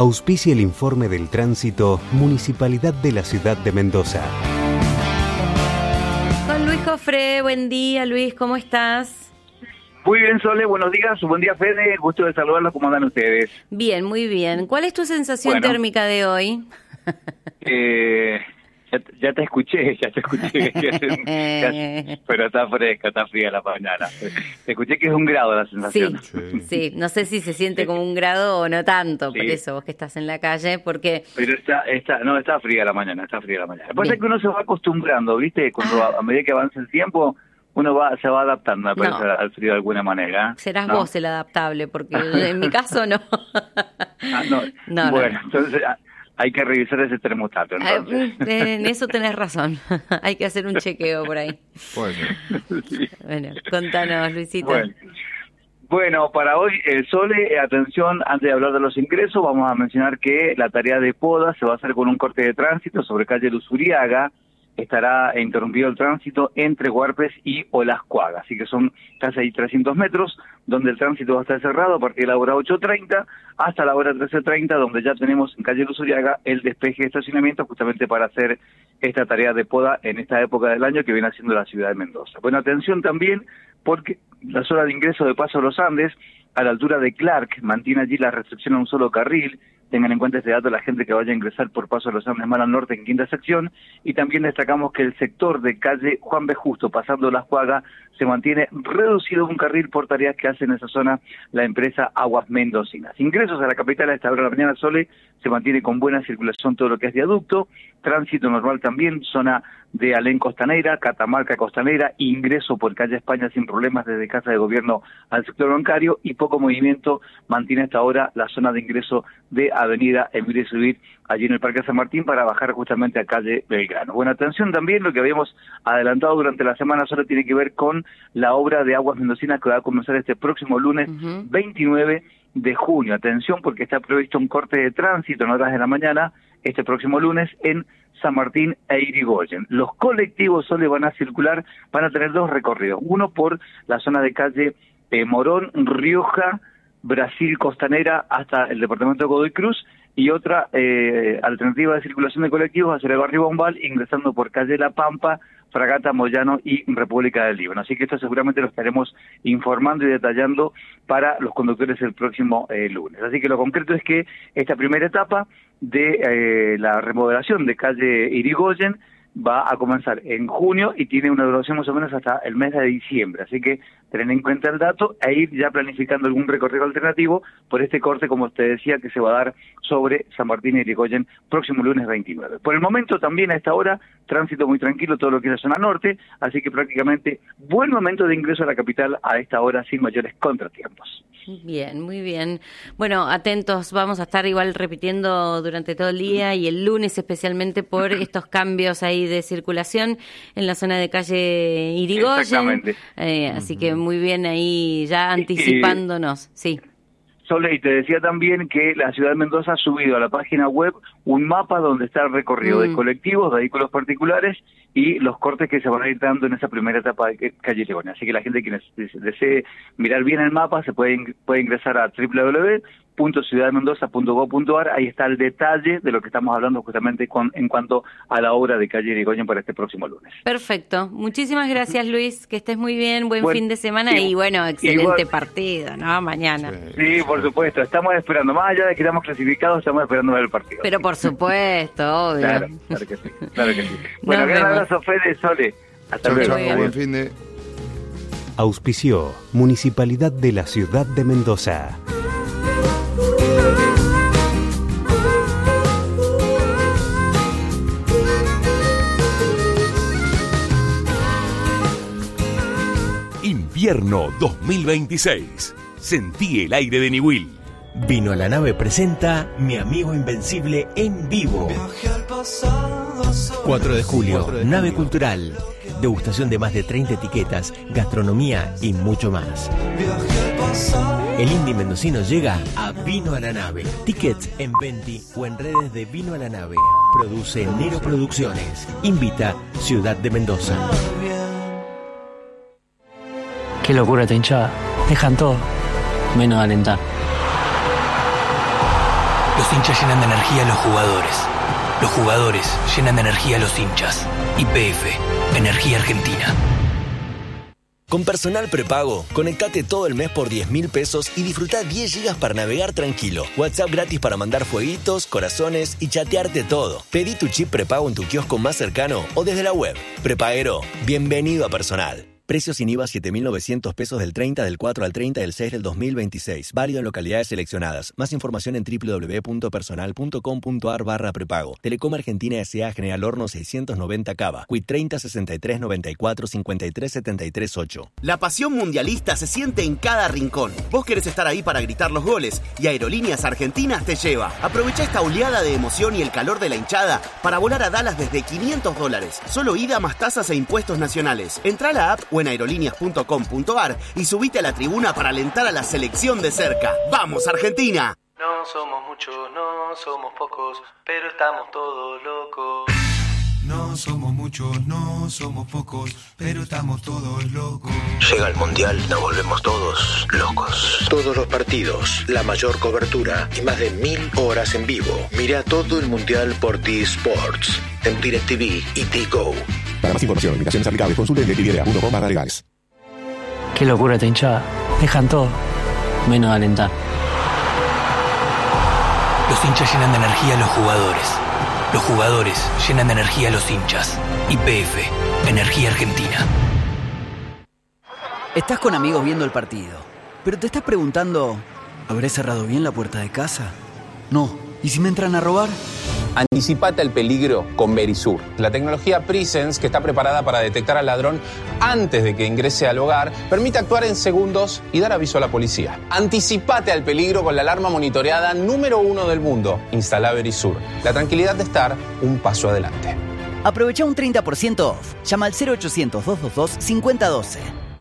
Auspicia el informe del tránsito Municipalidad de la Ciudad de Mendoza. Con Luis Jofré, buen día Luis, ¿cómo estás? Muy bien, Sole, buenos días, buen día Fede, gusto de saludarlos, ¿cómo andan ustedes? Bien, muy bien. ¿Cuál es tu sensación térmica de hoy? Ya te escuché, pero está fresca, está fría la mañana. Te escuché que es 1 grado la sensación. Sí, no sé si se siente como 1 grado o no tanto, por eso vos que estás en la calle, porque... Pero está fría la mañana, Lo que pasa es que uno se va acostumbrando, ¿viste? Cuando a medida que avanza el tiempo, uno se va adaptando, me parece, al frío de alguna manera. Serás vos el adaptable, porque en mi caso no. Bueno, entonces... Hay que revisar ese termostato, entonces. En eso tenés razón. Hay que hacer un chequeo por ahí. Sí. Bueno, contanos, Luisito. Bueno, para hoy, Sole, atención, antes de hablar de los ingresos, vamos a mencionar que la tarea de poda se va a hacer con un corte de tránsito sobre calle Luzuriaga. Estará interrumpido el tránsito entre Huarpes y Olascuaga, así que son casi 300 metros, donde el tránsito va a estar cerrado a partir de la hora 8:30 hasta la hora 13:30, donde ya tenemos en calle Luzuriaga el despeje de estacionamiento justamente para hacer esta tarea de poda en esta época del año que viene haciendo la ciudad de Mendoza. Bueno, atención también, porque la zona de ingreso de Paso a los Andes, a la altura de Clark, mantiene allí la restricción a un solo carril. Tengan en cuenta este dato la gente que vaya a ingresar por Paso a los Andes mal al norte en quinta sección, y también destacamos que el sector de calle Juan B. Justo, pasando Olascuaga, se mantiene reducido un carril por tareas que hace en esa zona la empresa Aguas Mendocinas. Ingresos a la capital a esta hora de la mañana, Sole, se mantiene con buena circulación todo lo que es viaducto, tránsito normal también, zona de Alén Costanera, Catamarca Costanera, ingreso por calle España sin problemas desde Casa de Gobierno al sector bancario, y poco movimiento mantiene hasta ahora la zona de ingreso de Avenida Emilio Subir, allí en el Parque San Martín, para bajar justamente a calle Belgrano. Bueno, atención también, lo que habíamos adelantado durante la semana solo tiene que ver con la obra de Aguas Mendocinas que va a comenzar este próximo lunes 29 de junio. Atención, porque está previsto un corte de tránsito en horas de la mañana este próximo lunes en San Martín e Irigoyen. Los colectivos solo van a circular, van a tener 2 recorridos, uno por la zona de calle Morón, Rioja, Brasil Costanera hasta el departamento de Godoy Cruz, y otra alternativa de circulación de colectivos hacia el barrio Bombal, ingresando por calle La Pampa, Fragata, Moyano y República del Líbano. Así que esto seguramente lo estaremos informando y detallando para los conductores el próximo lunes. Así que lo concreto es que esta primera etapa de la remodelación de calle Irigoyen va a comenzar en junio y tiene una duración más o menos hasta el mes de diciembre. Así que tener en cuenta el dato e ir ya planificando algún recorrido alternativo por este corte, como usted decía, que se va a dar sobre San Martín y Irigoyen próximo lunes 29. Por el momento también a esta hora, tránsito muy tranquilo todo lo que es la zona norte, así que prácticamente buen momento de ingreso a la capital a esta hora sin mayores contratiempos. Bien, muy bien. Bueno, atentos, vamos a estar igual repitiendo durante todo el día y el lunes especialmente por estos cambios ahí de circulación en la zona de calle Irigoyen. Exactamente. Así que muy bien ahí ya anticipándonos, sí. Sole, y te decía también que la ciudad de Mendoza ha subido a la página web un mapa donde está el recorrido de colectivos, de vehículos particulares y los cortes que se van a ir dando en esa primera etapa de calle Irigoyen. Así que la gente que desee mirar bien el mapa se puede ingresar a www.ciudadmendoza.gov.ar. Ahí está el detalle de lo que estamos hablando justamente en cuanto a la obra de calle Irigoyen para este próximo lunes. Perfecto. Muchísimas gracias, Luis. Que estés muy bien. Buen fin de semana y bueno, excelente partido, ¿no? Mañana. Sí, por supuesto. Estamos esperando. Más allá de que estamos clasificados, estamos esperando ver el partido. Pero por supuesto, obvio. Claro que sí. Bueno, gran abrazo, Fede, Sole. Hasta luego. Buen fin de... Auspició Municipalidad de la Ciudad de Mendoza. Invierno 2026. Sentí el aire de Niwil. Vino a la Nave presenta Mi Amigo Invencible en vivo. 4 de julio, Nave Cultural. Degustación de más de 30 etiquetas, gastronomía y mucho más. El indie mendocino llega a Vino a la Nave. Tickets en Venti o en redes de Vino a la Nave. Produce Nero Producciones. Invita Ciudad de Mendoza. Qué locura esta hinchada. Dejan todo, menos alentar. Los Los hinchas llenan de energía a los jugadores. Los jugadores llenan de energía a los hinchas. YPF, Energía Argentina. Con Personal Prepago, conectate todo el mes por 10.000 pesos y disfruta 10 gigas para navegar tranquilo. WhatsApp gratis para mandar fueguitos, corazones y chatearte todo. Pedí tu chip prepago en tu kiosco más cercano o desde la web. Prepaguero, bienvenido a Personal. Precios sin IVA 7.900 pesos del 30 del 4 al 30 del 6 del 2026. Válido en localidades seleccionadas. Más información en www.personal.com.ar/prepago. Telecom Argentina S.A. General Horno 690 Cava. Quit 30 63 94 53 73 8. La pasión mundialista se siente en cada rincón. Vos querés estar ahí para gritar los goles y Aerolíneas Argentinas te lleva. Aprovecha esta oleada de emoción y el calor de la hinchada para volar a Dallas desde $500. Solo ida más tasas e impuestos nacionales. Entrá a la app o en aerolíneas.com.ar y subite a la tribuna para alentar a la selección de cerca. ¡Vamos, Argentina! No somos muchos, no somos pocos, pero estamos todos locos. No somos muchos, no somos pocos, pero estamos todos locos. Llega el Mundial, nos volvemos todos locos. Todos los partidos, la mayor cobertura y más de 1000 horas en vivo. Mira todo el Mundial por T-Sports, en DirecTV y T-Go. Para más información, limitaciones aplicables, consulte en DirecTV.com/legales. Qué locura esta hinchada. Dejan todo, menos alentar. Los hinchas llenan de energía a los jugadores. Los jugadores llenan de energía a los hinchas. YPF, Energía Argentina. Estás con amigos viendo el partido, pero te estás preguntando, ¿habré cerrado bien la puerta de casa? No. ¿Y si me entran a robar? Anticipate al peligro con Verisur, la tecnología Presence que está preparada para detectar al ladrón antes de que ingrese al hogar, permite actuar en segundos y dar aviso a la policía. Anticipate al peligro con la alarma monitoreada número 1 del mundo. Instala Verisur, la tranquilidad de estar un paso adelante. Aprovecha un 30% off. Llama al 0800-222-5012.